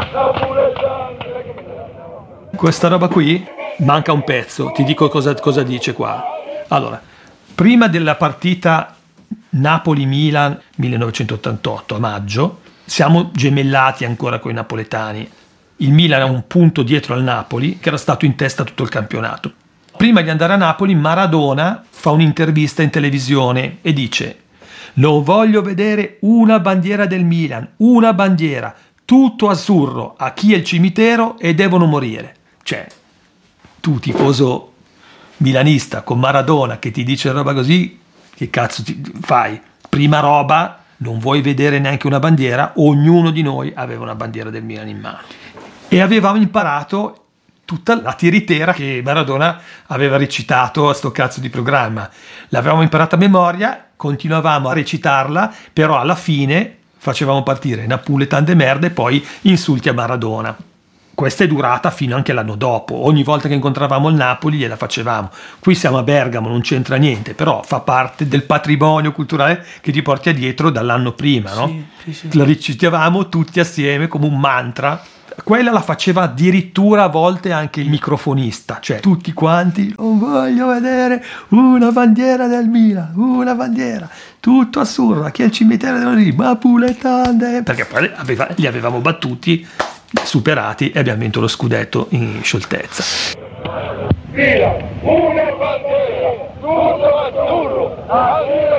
Questa roba qui manca un pezzo, ti dico cosa dice qua. Allora, prima della partita Napoli-Milan 1988 a maggio, siamo gemellati ancora con i napoletani. Il Milan è un punto dietro al Napoli, che era stato in testa tutto il campionato. Prima di andare a Napoli, Maradona fa un'intervista in televisione e dice: non voglio vedere una bandiera del Milan, una bandiera, tutto azzurro, a chi è il cimitero e devono morire. Cioè, tu tifoso milanista con Maradona che ti dice roba così, che cazzo ti fai? Prima roba, non vuoi vedere neanche una bandiera, ognuno di noi aveva una bandiera del Milan in mano. E avevamo imparato tutta la tiritera che Maradona aveva recitato a sto cazzo di programma. L'avevamo imparata a memoria, continuavamo a recitarla, però alla fine facevamo partire Napuletan de merda e poi insulti a Maradona. Questa è durata fino anche l'anno dopo. Ogni volta che incontravamo il Napoli gliela facevamo. Qui siamo a Bergamo, non c'entra niente, però fa parte del patrimonio culturale che ti porti dietro dall'anno prima, no? Sì. La recitavamo tutti assieme come un mantra. Quella la faceva addirittura a volte anche il microfonista, cioè tutti quanti: non voglio vedere una bandiera del Milan, una bandiera, tutto azzurro, chi è il cimitero del Napoletane, perché poi li avevamo battuti, superati, e abbiamo vinto lo scudetto in scioltezza. Milan, una bandiera, tutto azzurro,